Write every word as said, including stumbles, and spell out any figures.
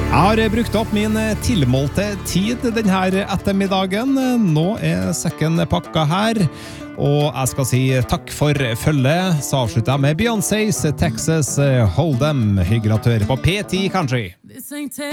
Jeg har brukt opp min tilmålte tid denne ettermiddagen. Nå er sekken pakka her, og jeg skal si takk for følget. Så avslutter jeg med Beyoncé's Texas Hold'em. Hyggelig at du hører på P ti Country.